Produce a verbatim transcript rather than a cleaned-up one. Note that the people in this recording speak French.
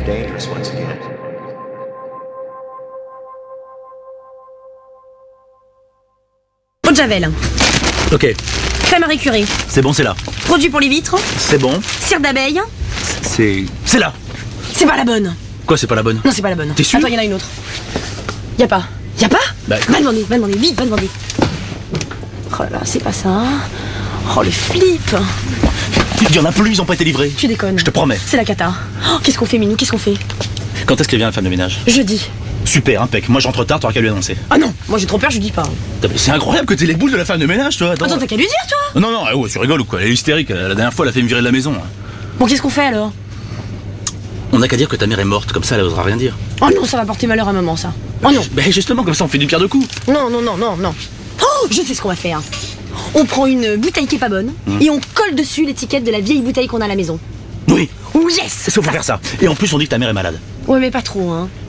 dangerous once again. Eau de Javel, Ok, crème Marie Curie, c'est bon, c'est là. produit pour les vitres, C'est bon. cire d'abeille. C'est... C'est là. C'est pas la bonne. Quoi, c'est pas la bonne? Non, c'est pas la bonne. T'es sûr? Attends, il y en a une autre. Y a pas. Y a pas? Bah, Va demander, va demander, vite, va demander. Oh là, c'est pas ça. Oh le flip. il y en a plus, ils ont pas été livrés. Tu déconnes. Je te promets. C'est la cata. Oh, qu'est-ce qu'on fait, Minou? Qu'est-ce qu'on fait? Quand est-ce qu'elle vient, la femme de ménage? Jeudi. Super, impec. Moi, j'entre tard, t'auras qu'à lui annoncer. Ah non, moi j'ai trop peur, je dis pas. Putain, mais c'est incroyable que t'aies les boules de la femme de ménage, toi. Attends, Attends, t'as qu'à lui dire, toi. Non, non, eh ouais, tu rigoles ou quoi? Elle est hystérique. La dernière fois, elle a fait me virer de la maison. Bon, qu'est-ce qu'on fait alors? On n'a qu'à dire que ta mère est morte, comme ça, elle osera rien dire. Oh non, ça va porter malheur à maman, ça. Oh non. Ben justement, comme ça, on fait du pierre de coups. Non, non, non, non, non. Oh, je sais ce qu'on va faire. On prend une bouteille qui est pas bonne Mmh. et on colle dessus l'étiquette de la vieille bouteille qu'on a à la maison. Oui, Oh yes. c'est faut faire ça. Et en plus, on dit que ta mère est malade. Ouais, mais pas trop, hein.